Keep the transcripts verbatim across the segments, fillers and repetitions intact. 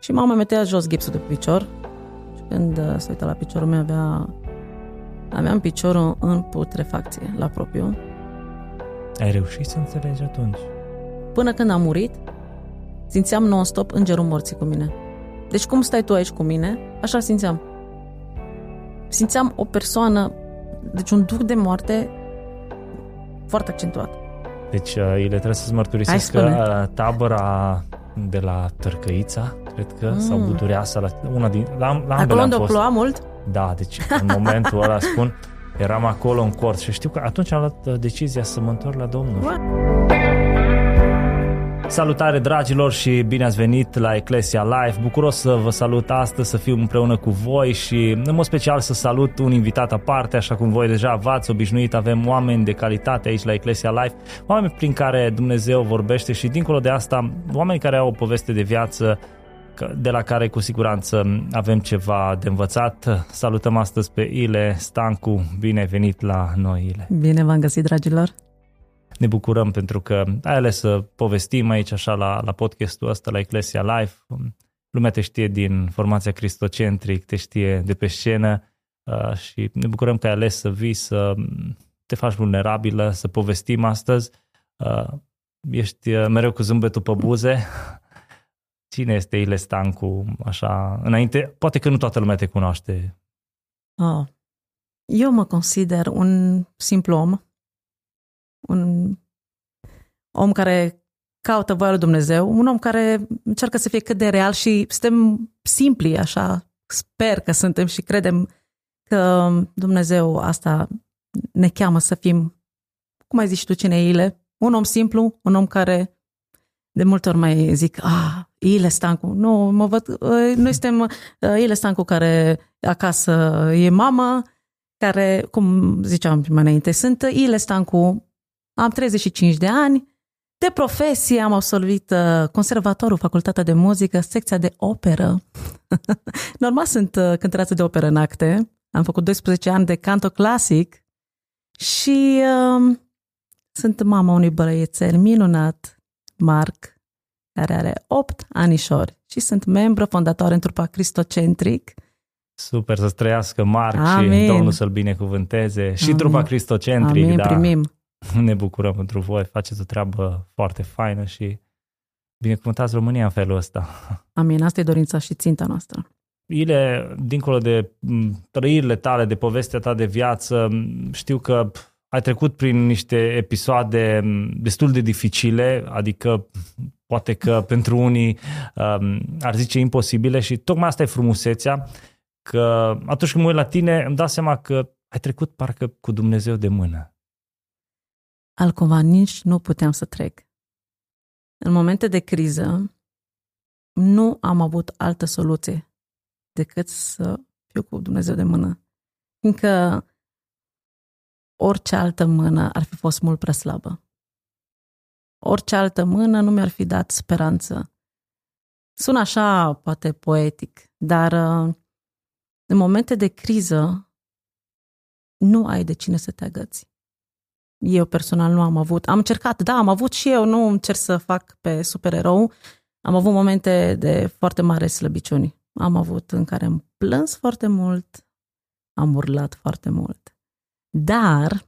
Și mama mi-a tăiat jos gipsul de pe picior. Și când uh, se uită la piciorul meu, avea, aveam piciorul în putrefacție, la propriu. Ai reușit să înțelegi atunci? Până când am murit, simțeam non-stop îngerul morții cu mine. Deci cum stai tu aici cu mine, așa simțeam. Simțeam o persoană, deci un duh de moarte foarte accentuat. Deci, Ile, trebuie să-ți mărturisesc că tabăra de la Târcăița, cred că, mm. sau Butureasa, la una din, la, la acolo unde o ploua mult? Da, deci în momentul ăla, spun, eram acolo în cort și știu că atunci am luat decizia să mă întorc la Domnul. What? Salutare, dragilor, și bine ați venit la Eclesia Live. Bucuros să vă salut astăzi, să fiu împreună cu voi și în mod special să salut un invitat aparte, așa cum voi deja v-ați obișnuit. Avem oameni de calitate aici la Eclesia Live, oameni prin care Dumnezeu vorbește și dincolo de asta, oameni care au o poveste de viață de la care cu siguranță avem ceva de învățat. Salutăm astăzi pe Ile Stancu. Bine ai venit la noi, Ile. Bine v-am găsit, dragilor. Ne bucurăm pentru că ai ales să povestim aici așa la, la podcastul ăsta, la Eclesia Live. Lumea te știe din formația Cristocentric, te știe de pe scenă uh, și ne bucurăm că ai ales să vii, să te faci vulnerabilă, să povestim astăzi. Uh, ești mereu cu zâmbetul pe buze. Cine este Ile Stancu? Așa, înainte, poate că nu toată lumea te cunoaște. Oh. Eu mă consider un simplu om. Un om care caută voia lui Dumnezeu, un om care încearcă să fie cât de real și suntem simpli, așa, sper că suntem și credem că Dumnezeu asta ne cheamă să fim, cum ai zis și tu, cine e Ile? Un om simplu, un om care de multe ori mai zic, ah, Ile Stancu, nu, mă văd, noi suntem Ile Stancu care acasă e mamă, care, cum ziceam mai înainte, sunt Ile Stancu. Am treizeci și cinci de ani, de profesie am absolvit conservatorul, facultatea de muzică, secția de operă. Normal sunt cântăreață de operă în acte, am făcut doisprezece ani de canto clasic și uh, sunt mama unui băiețel minunat, Marc, care are opt anișori și sunt membră fondatoare în trupa Cristocentric. Super, să-ți trăiască Marc. Amin. Și Domnul să-l binecuvânteze. Și Amin. Trupa Cristocentric. Amin, da. Primim. Ne bucurăm pentru voi, faceți o treabă foarte faină și binecuvântați România în felul ăsta. Amin, asta e dorința și ținta noastră. Ile, dincolo de trăirile tale, de povestea ta de viață, știu că ai trecut prin niște episoade destul de dificile, adică poate că pentru unii um, ar zice imposibile și tocmai asta e frumusețea, că atunci când mă uit la tine îmi dau seama că ai trecut parcă cu Dumnezeu de mână. Altcumva nici nu puteam să trec. În momente de criză nu am avut altă soluție decât să fiu cu Dumnezeu de mână. Fiindcă orice altă mână ar fi fost mult prea slabă. Orice altă mână nu mi-ar fi dat speranță. Sună așa, poate poetic, dar în momente de criză nu ai de cine să te agăți. Eu personal nu am avut, am încercat, da, am avut și eu, nu încerc să fac pe supererou, am avut momente de foarte mare slăbiciuni. Am avut în care am plâns foarte mult, am urlat foarte mult. Dar,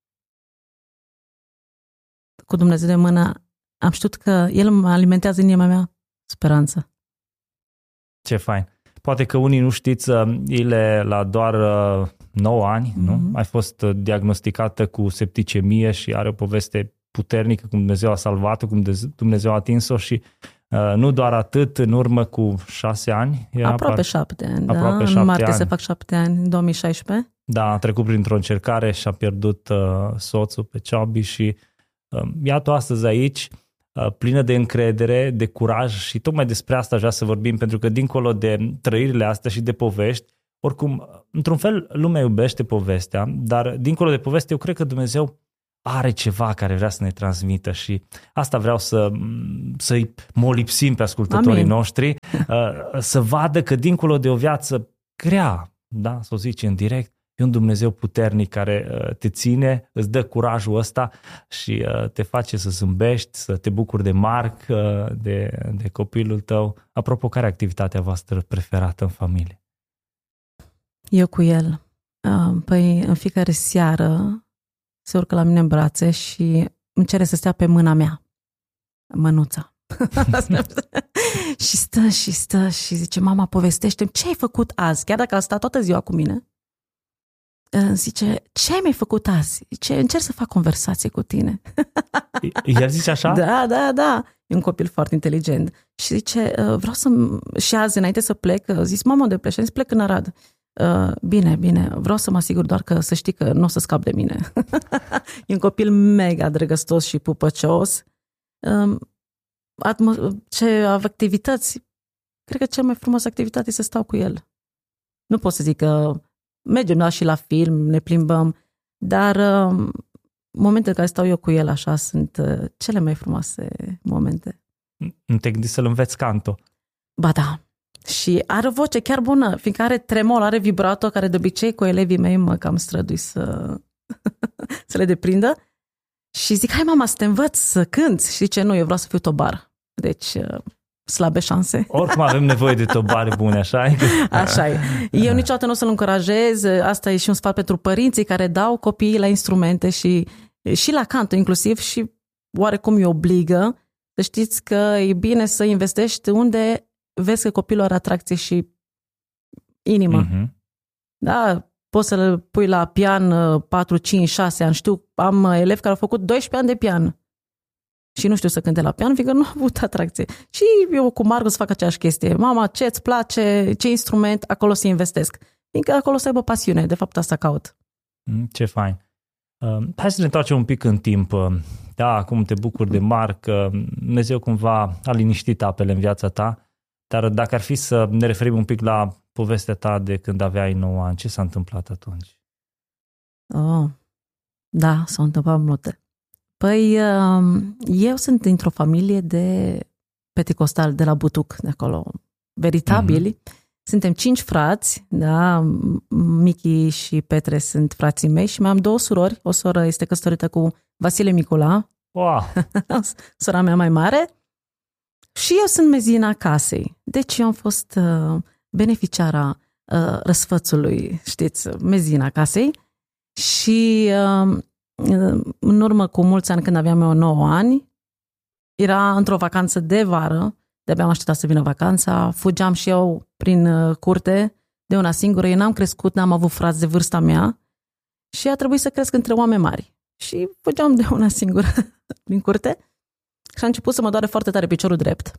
cu Dumnezeu de mână, am știut că El mă alimentează în inima mea speranță. Ce fain! Poate că unii nu știți, Ile, la doar nouă ani, mm-hmm. nu? Ai fost diagnosticată cu septicemie și are o poveste puternică, cum Dumnezeu a salvat-o, cum Dumnezeu a atins-o și uh, nu doar atât, în urmă cu șase ani. Aproape par... șapte ani, aproape da? Șapte în martie ani. Se fac șapte ani, în două mii șaisprezece. Da, a trecut printr-o încercare și a pierdut uh, soțul pe Ciobi și uh, iată astăzi aici, plină de încredere, de curaj și tocmai despre asta aș vrea să vorbim, pentru că dincolo de trăirile astea și de povești, oricum, într-un fel, lumea iubește povestea, dar dincolo de poveste, eu cred că Dumnezeu are ceva care vrea să ne transmită și asta vreau să, să-i molipsim pe ascultătorii Amin. Noștri, să vadă că dincolo de o viață grea, da, să o zice în direct, E un Dumnezeu puternic care te ține, îți dă curajul ăsta și te face să zâmbești, să te bucuri de Marc, de, de copilul tău. Apropo, care e activitatea voastră preferată în familie? Eu cu el. Păi în fiecare seară se urcă la mine în brațe și îmi cere să stea pe mâna mea, mânuța. Și stă și stă și zice, mama, povestește-mi ce ai făcut azi, chiar dacă a stat toată ziua cu mine. Zice, ce ai mai făcut azi? Zice, încerc să fac conversație cu tine. El zice așa? Da, da, da. E un copil foarte inteligent. Și zice, vreau să... Și azi, înainte să plec, zis, mama, unde pleci? Și plec în Arad. Bine, bine, vreau să mă asigur doar că să știi că nu o să scap de mine. E un copil mega drăgăstos și pupăcios. Ce activități, cred că cea mai frumoasă activitate e să stau cu el. Nu pot să zic că mergem la și la film, ne plimbăm, dar uh, momentele în care stau eu cu el așa sunt uh, cele mai frumoase momente. Nu te gândi să-l înveți canto? Ba da. Și are o voce chiar bună, fiindcă are tremol, are vibrato, care de obicei cu elevii mei mă cam strădui să, să le deprindă. Și zic, hai mama să te învăț să cânți. Și zice, nu, eu vreau să fiu tobar. Deci... Uh, slabe șanse. Oricum avem nevoie de tobare bune, așa e? Așa e. Eu niciodată nu o să-l încurajez, asta e și un sfat pentru părinții care dau copiii la instrumente și, și la canto inclusiv și oarecum îi obligă. Să știți că e bine să investești unde vezi că copilul are atracție și inimă. Mm-hmm. Da, poți să-l pui la pian patru, cinci, șase ani. Știu, am elevi care au făcut doisprezece ani de pian. Și nu știu să cânte la pian, fiindcă nu a avut atracție. Și eu cu Margus fac aceeași chestie. Mama, ce îți place, ce instrument, acolo să investesc. Fiindcă acolo să aibă pasiune, de fapt asta caut. Ce fain. Uh, hai să ne întoarcem un pic în timp. Da, acum te bucuri de Marc, Dumnezeu cumva a liniștit apele în viața ta, dar dacă ar fi să ne referim un pic la povestea ta de când aveai nouă ani, ce s-a întâmplat atunci? Oh, da, s-au întâmplat multe. Păi, eu sunt dintr-o familie de penticostal de la Butuc, de acolo, veritabili. Mm-hmm. Suntem cinci frați, da, Michi și Petre sunt frații mei și mai am două surori. O soră este căsătorită cu Vasile Micula, wow. sora mea mai mare, și eu sunt mezina casei. Deci eu am fost beneficiara răsfățului, știți, mezina casei și... În urmă cu mulți ani, când aveam eu nouă ani, era într-o vacanță de vară, de-abia am așteptat să vină vacanța, fugeam și eu prin curte de una singură, eu n-am crescut, n-am avut frați de vârsta mea și a trebuit să cresc între oameni mari. Și fugeam de una singură prin curte și a început să mă doare foarte tare piciorul drept.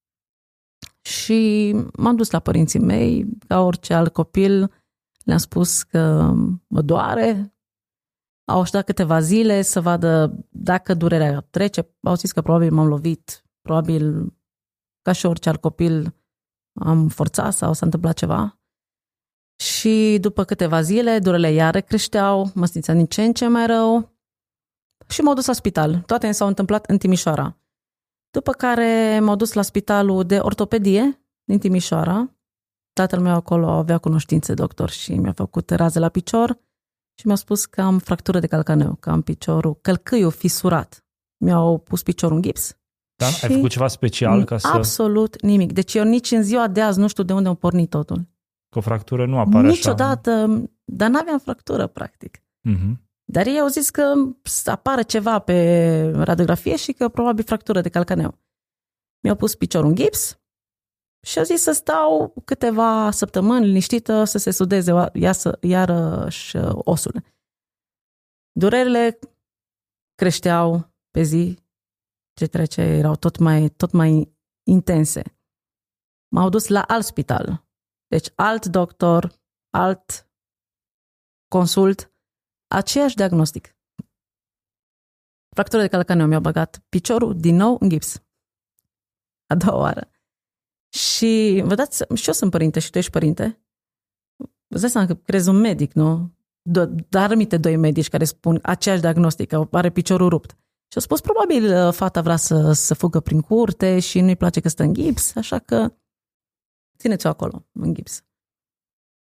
Și m-am dus la părinții mei, ca orice alt copil, le-am spus că mă doare. Au așteptat câteva zile să vadă dacă durerea trece. Au zis că probabil m-am lovit, probabil ca și orice alt copil am forțat sau s-a întâmplat ceva. Și după câteva zile, durele iară creșteau, mă simțeam din ce în ce mai rău și m-au dus la spital. Toate s-au întâmplat în Timișoara. După care m-au dus la spitalul de ortopedie din Timișoara. Tatăl meu acolo avea cunoștințe doctor și mi-a făcut raze la picior. Și mi-au spus că am fractură de calcaneu, că am piciorul, călcâiul fisurat. Mi-au pus piciorul în gips. Da? Ai făcut ceva special ca să... Absolut nimic. Deci eu nici în ziua de azi nu știu de unde am pornit totul. Că o fractură nu apare Niciodată, așa. Niciodată, dar n-aveam fractură, practic. Uh-huh. Dar ei au zis că apare ceva pe radiografie și că probabil fractură de calcaneu. Mi-au pus piciorul în gips și au zis să stau câteva săptămâni liniștită să se sudeze iarăși osul. Durerile creșteau pe zi ce trece, erau tot mai, tot mai intense. M-au dus la alt spital. Deci alt doctor, alt consult, aceeași diagnostic. Fractură de calcaneu, mi-au băgat piciorul din nou în gips. A doua oară. Și vă dați, și eu sunt părinte și tu ești părinte. Vă dați seama că crezi un medic, nu? Dar rămite doi medici care spun aceeași diagnostică, are piciorul rupt. Și au spus, probabil fata vrea să, să fugă prin curte și nu-i place că stă în gips, așa că țineți-o acolo, în gips.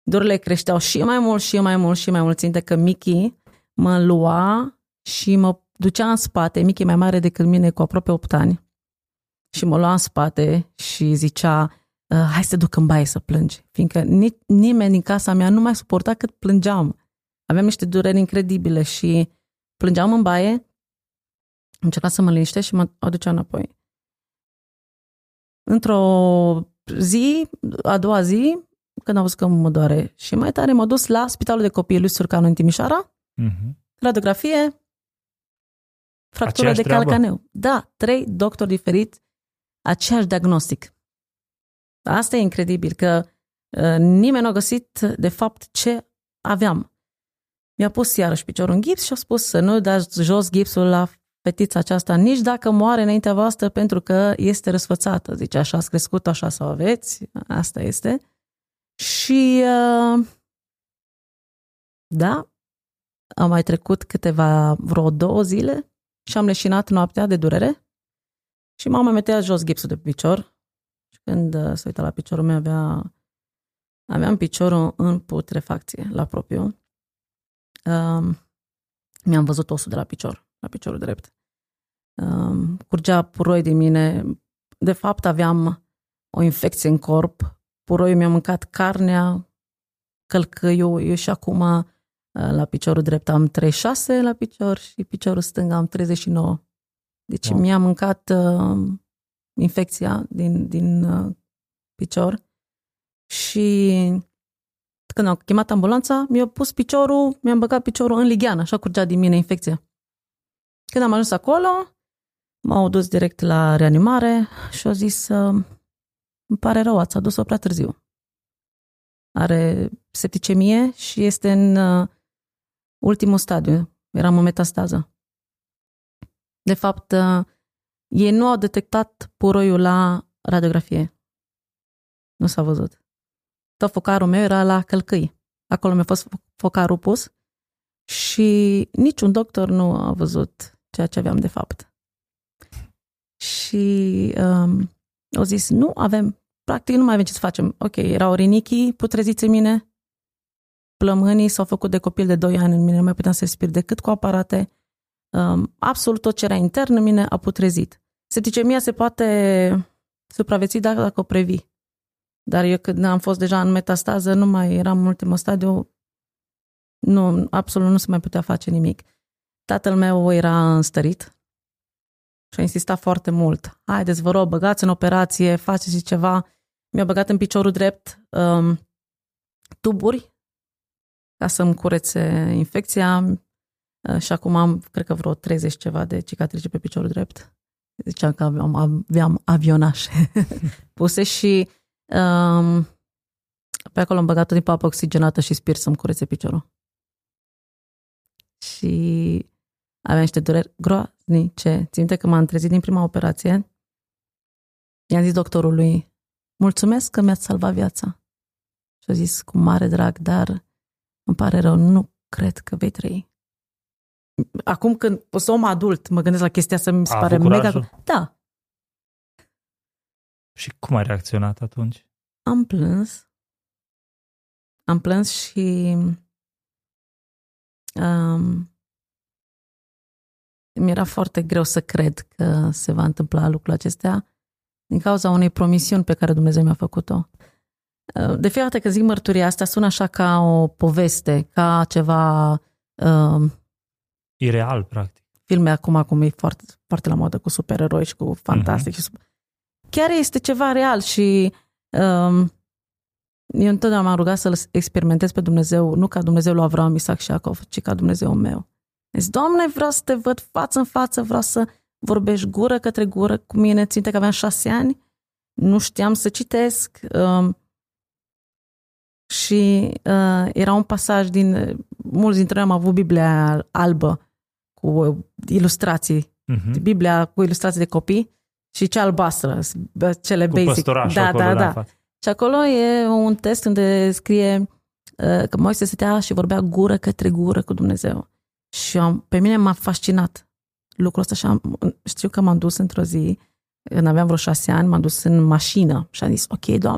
durerile creșteau și mai mult, și mai mult, și mai mult. Ținte că Mickey mă lua și mă ducea în spate, Mickey mai mare decât mine cu aproape opt ani, și mă lua în spate și zicea, hai să te duc în baie să plângi, fiindcă ni- nimeni din casa mea nu mai suporta cât plângeam. Aveam niște dureri incredibile și plângeam în baie, încerca să mă liniște și mă aducea înapoi. Într-o zi, a doua zi, când am văzut că mă doare și mai tare, m-a dus la Spitalul de Copii lui Surcanu în Timișoara, uh-huh. radiografie, fractură de calcaneu. Da, trei doctori diferiți, aceeași diagnostic. Asta e incredibil, că uh, nimeni nu a găsit de fapt ce aveam. Mi-a pus iarăși piciorul în gips și a spus să nu dați jos gipsul la fetița aceasta, nici dacă moare înaintea voastră, pentru că este răsfățată. Zice, așa ați crescut, așa să o aveți, asta este. Și uh, da, am mai trecut câteva, vreo două zile și am leșinat noaptea de durere și mama metea jos gipsul de picior și când uh, se uita la piciorul meu, avea, aveam piciorul în putrefacție la propriu. Uh, mi-am văzut osul de la picior, la piciorul drept. Uh, curgea puroi din mine. De fapt, aveam o infecție în corp. Puroiul mi-a mâncat carnea, călcăiul. Eu și acum uh, la piciorul drept am treizeci și șase la picior și piciorul stâng am treizeci și nouă. Deci wow. mi-a mâncat uh, infecția din, din uh, picior și când am chemat ambulanța, mi-a pus piciorul, mi-am băgat piciorul în ligheană, așa curgea din mine infecția. Când am ajuns acolo, m-au dus direct la reanimare și au zis, uh, îmi pare rău, ați adus-o prea târziu. Are septicemie și este în uh, ultimul stadiu. Eram în metastază. De fapt, uh, ei nu au detectat puroiul la radiografie. Nu s-a văzut. Tot focarul meu era la călcâi. Acolo mi-a fost focarul pus și niciun doctor nu a văzut ceea ce aveam de fapt. Și um, au zis, nu avem, practic nu mai avem ce să facem. Ok, erau rinichii putreziți în mine, plămânii s-au făcut de copil de doi ani în mine, nu mai puteam să respir decât cu aparate. Um, absolut tot ce era intern în mine a putrezit. Septicemia se poate supraviețui dacă, dacă o previi. Dar eu când am fost deja în metastază, nu mai eram în ultimul stadiu, nu, absolut nu se mai putea face nimic. Tatăl meu era înstărit și a insistat foarte mult. Haideți, vă rog, băgați în operație, faceți ceva. Mi-a băgat în piciorul drept um, tuburi ca să-mi curețe infecția uh, și acum am, cred că vreo treizeci ceva de cicatrice pe piciorul drept. Ziceam că aveam, aveam avionașe puse și um, pe acolo am băgat tot timpul apă oxigenată și spir să-mi curețe piciorul. Și aveam niște dureri groaznice. Țin minte că m-am trezit din prima operație. I-am zis doctorului, mulțumesc că mi-ați salvat viața. Și a zis, cu mare drag, dar îmi pare rău, nu cred că vei trăi. Acum când o să om adult, mă gândesc la chestia asta, mi se pare mega... Da. Și cum ai reacționat atunci? Am plâns. Am plâns și um, mi-era foarte greu să cred că se va întâmpla lucrul acestea din cauza unei promisiuni pe care Dumnezeu mi-a făcut-o. De fiecare dată când zic mărturia asta, sună așa ca o poveste, ca ceva... Um, ireal, practic. Filme acum, acum e foarte, foarte la modă cu supereroi și cu fantastic. Uh-huh. Și super... Chiar este ceva real și um, eu întotdeauna m-am rugat să-L experimentez pe Dumnezeu, nu ca Dumnezeu lui Avram, Isaac și Iacov, ci ca Dumnezeu meu. Deci, Doamne, vreau să te văd față în față, vreau să vorbești gură către gură cu mine. Ținte că aveam șase ani, nu știam să citesc um, și uh, era un pasaj din, mulți dintre noi am avut Biblia albă cu ilustrații, uh-huh. Biblia cu ilustrații de copii și cea albastră, cele cu basic. Păstorașul da, acolo, da, da. da. Și acolo e un test unde scrie uh, că Moise stătea și vorbea gură către gură cu Dumnezeu. Și am, pe mine m-a fascinat lucrul ăsta și am, știu că m-am dus într-o zi, când aveam vreo șase ani, m-am dus în mașină și am zis, ok, Doamne,